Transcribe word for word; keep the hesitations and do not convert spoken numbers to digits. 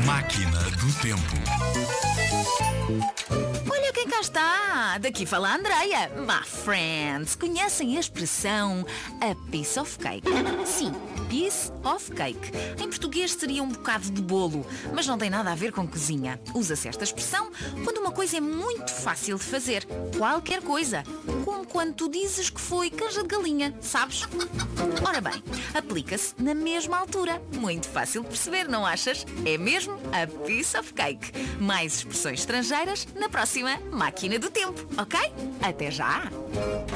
Máquina do Tempo. Olha quem cá está! Daqui fala a Andreia. My friends, conhecem a expressão a piece of cake? Sim, piece of cake. Em português seria um bocado de bolo, mas não tem nada a ver com cozinha. Usa-se esta expressão quando uma coisa é muito fácil de fazer. Qualquer coisa. Como quando tu dizes que foi canja de galinha, sabes? Ora bem, aplica-se na mesma altura. Muito fácil de perceber, não achas? É mesmo a piece of cake. Mais expressões estrangeiras na próxima Máquina do Tempo, ok? Até já!